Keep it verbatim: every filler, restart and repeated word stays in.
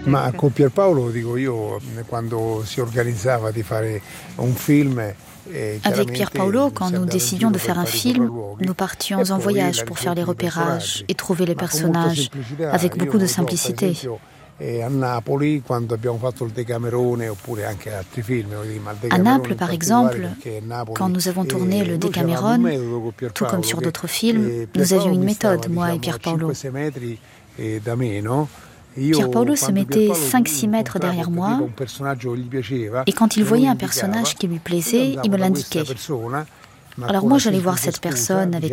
Ma con Pierpaolo, dico io, quando si organizzava di fare un film. Avec Pierpaolo, quand nous décidions de faire un film, nous partions en voyage pour faire les repérages et trouver les personnages, avec beaucoup de simplicité. À Naples, par exemple, quand nous avons tourné le Decameron, tout comme sur d'autres films, nous avions une méthode, moi et Pierpaolo. Pierpaolo se mettait cinq six mètres derrière moi, et quand il voyait un personnage qui lui plaisait, il me l'indiquait. Alors moi, j'allais voir cette personne avec